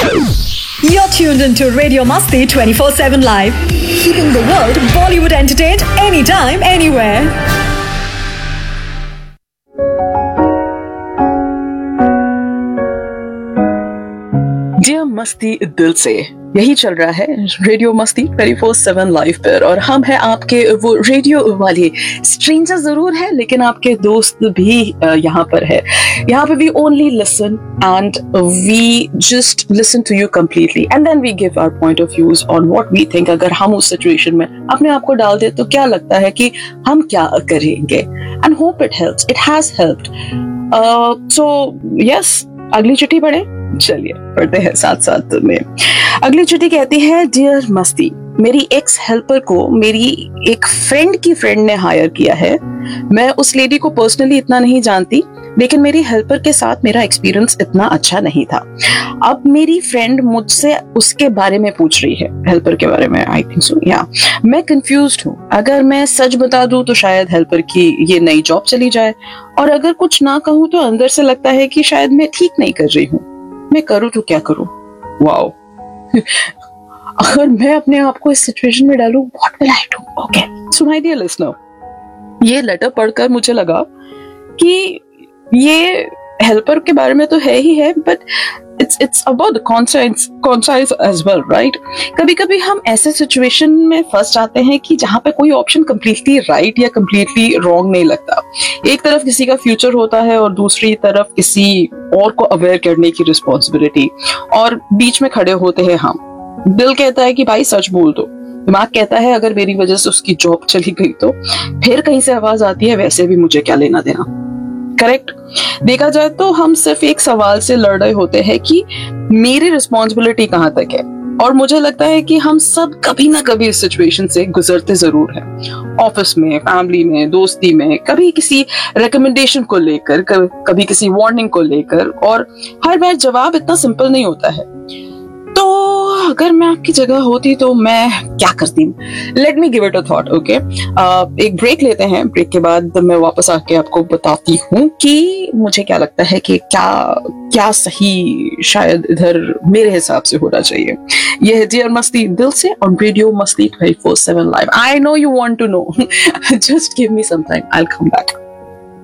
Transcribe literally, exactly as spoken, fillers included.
You're tuned into Radio Masti twenty-four seven Live, keeping the world Bollywood entertained anytime, anywhere. Dear मस्ती दिल से, यही चल रहा है रेडियो मस्ती ट्वेंटी फोर सेवन लाइव पर, और हम हैं आपके वो रेडियो वाले स्ट्रेंजर जरूर है लेकिन आपके दोस्त भी यहाँ पर है। यहाँ पे we only listen and we just listen to you completely and then we give our point of views on what we think. अगर हम उस सिचुएशन में अपने आप को डाल दे तो क्या लगता है कि हम क्या करेंगे, and hope it helps, it has helped. So yes, अगली चिट्ठी पढ़े, चलिए पढ़ते हैं साथ साथ में। अगली चिट्ठी कहती है, डियर मस्ती, मेरी एक्स हेल्पर को मेरी एक फ्रेंड की फ्रेंड ने हायर किया है। मैं उस लेडी को पर्सनली इतना नहीं जानती, लेकिन मेरी हेल्पर के साथ मेरा एक्सपीरियंस इतना अच्छा नहीं था। अब मेरी फ्रेंड मुझसे उसके बारे में पूछ रही है, हेल्पर के बारे में, आई थिंक सो या। मैं कंफ्यूज्ड हूँ। अगर मैं सच बता दूं तो शायद हेल्पर की ये नई जॉब चली जाए, और अगर कुछ ना कहूँ तो अंदर से लगता है कि शायद मैं ठीक नहीं कर रही हूँ। मैं करूँ तो क्या करूँ? वाओ अगर मैं अपने आप को इस सिचुएशन में डालूं, what will I do? Okay, so my dear listener, ये लेटर पढ़कर मुझे लगा कि ये हेल्पर के बारे में तो है ही है, but it's it's about the conscious conscious as well, right? कभी कभी हम ऐसे सिचुएशन में फंस जाते हैं कि जहां पे कोई ऑप्शन कंप्लीटली राइट या कंप्लीटली रॉन्ग नहीं लगता। एक तरफ किसी का फ्यूचर होता है और दूसरी तरफ किसी और को अवेयर करने की रिस्पॉन्सिबिलिटी, और बीच में खड़े होते हैं हम। दिल कहता है कि भाई सच बोल दो, दिमाग कहता है अगर मेरी वजह से उसकी जॉब चली गई तो, फिर कहीं से आवाज आती है वैसे भी मुझे क्या लेना देना। करेक्ट? देखा जाए तो हम सिर्फ एक सवाल से लड़ रहे होते हैं कि मेरी रिस्पॉन्सिबिलिटी कहां तक है, और मुझे लगता है कि हम सब कभी ना कभी इस सिचुएशन से गुजरते जरूर हैं। ऑफिस में, फैमिली में, दोस्ती में, कभी किसी रिकमेंडेशन को लेकर, कभी किसी वार्निंग को लेकर, और हर बार जवाब इतना सिंपल नहीं होता है। तो अगर मैं आपकी जगह होती तो मैं क्या करती? Let me give it a thought, okay? एक ब्रेक लेते हैं, ब्रेक के बाद मैं वापस आके आपको बताती हूँ कि मुझे क्या लगता है कि क्या क्या सही शायद इधर मेरे हिसाब से होना चाहिए। यह है डियर मस्ती दिल से ऑन रेडियो मस्ती twenty four seven live. I know you want to know, just give me some time, I will come back.